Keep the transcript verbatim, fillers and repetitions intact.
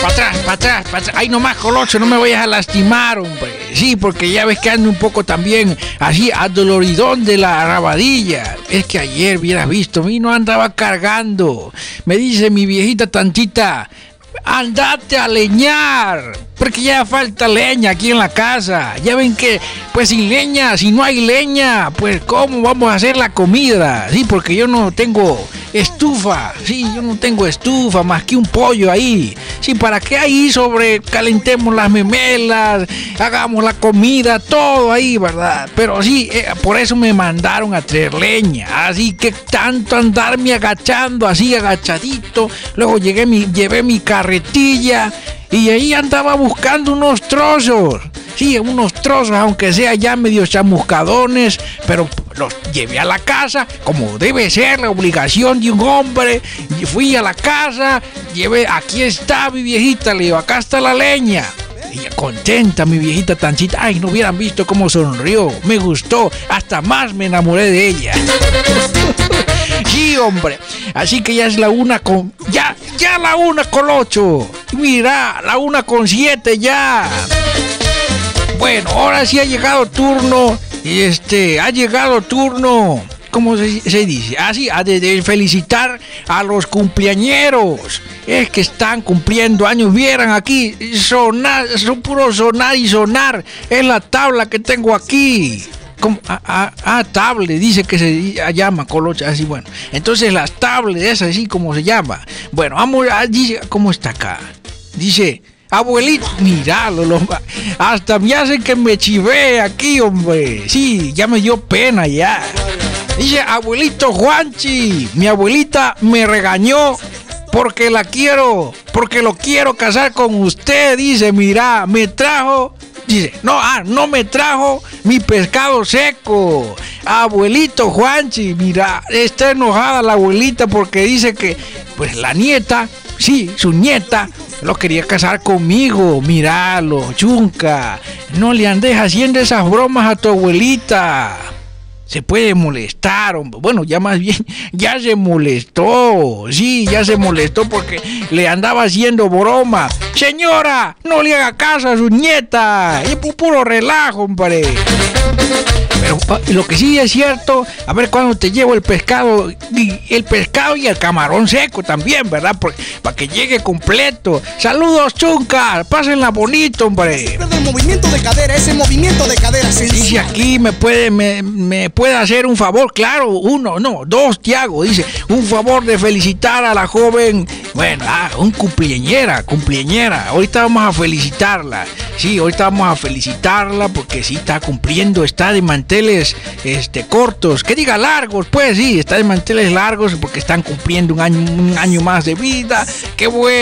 para atrás, para atrás, para atrás. Ay, nomás, Colocho, no me vayas a lastimar, hombre. Sí, porque ya ves que ando un poco también así adoloridón de la rabadilla. Es que ayer, hubieras visto, a mí no andaba cargando. Me dice mi viejita tantita, andate a leñar, porque ya falta leña aquí en la casa. Ya ven que, pues sin leña, si no hay leña, pues ¿cómo vamos a hacer la comida? Sí, porque yo no tengo estufa, sí, yo no tengo estufa más que un pollo ahí. Sí, ¿para qué ahí sobrecalentemos las memelas, hagamos la comida, todo ahí, verdad? Pero sí, eh, por eso me mandaron a traer leña, así que tanto andarme agachando, así agachadito. Luego llegué mi, llevé mi carretilla y ahí andaba buscando unos trozos. Sí, unos trozos, aunque sea ya medio chamuscadones, pero los llevé a la casa, como debe ser la obligación de un hombre. Y fui a la casa, llevé, aquí está mi viejita, le digo, acá está la leña. Y contenta mi viejita tancita, ay, no hubieran visto cómo sonrió, me gustó, hasta más me enamoré de ella. Sí, hombre, así que ya es la una con, ya, ya la una con ocho, mira, la una con siete ya. Bueno, ahora sí ha llegado turno, este, ha llegado turno, ¿cómo se, se dice? Así, ah, de, de felicitar a los cumpleañeros. Es que están cumpliendo años, vieran aquí, sonar, son puro sonar y sonar, es la tabla que tengo aquí. Como, ah, ah, ah, tablet, dice que se llama Colocha, así, bueno. Entonces las tablets, es así como se llama. Bueno, vamos, a, dice, ¿cómo está acá? Dice... Abuelito, míralo, lo, hasta me hacen que me chivé aquí, hombre. Sí, ya me dio pena ya. Dice, abuelito Juanchi, mi abuelita me regañó porque la quiero, porque lo quiero casar con usted. Dice, mira, me trajo, dice, no, ah, no me trajo mi pescado seco. Abuelito Juanchi, mira, está enojada la abuelita porque dice que, pues la nieta, sí, su nieta, lo quería casar conmigo. Míralo, chunca, no le andes haciendo esas bromas a tu abuelita. Se puede molestar, hombre. Bueno, ya más bien, ya se molestó. Sí, ya se molestó porque le andaba haciendo broma. Señora, no le haga caso a su nieta. Es puro relajo, hombre. Pero lo que sí es cierto, a ver cuándo te llevo el pescado, el pescado y el camarón seco también, ¿verdad? Porque, para que llegue completo. Saludos, chunca, pásenla bonito, hombre. El movimiento de cadera, ese movimiento de cadera. Dice aquí, me puede, me, me puede hacer un favor, claro, uno, no, dos, Tiago, dice, un favor de felicitar a la joven, bueno, ah, un cumpleañera, cumpleañera, ahorita vamos a felicitarla, sí, ahorita vamos a felicitarla porque sí está cumpliendo, está de manteles este, cortos, que diga largos, pues sí, está de manteles largos porque están cumpliendo un año, un año más de vida, qué bueno.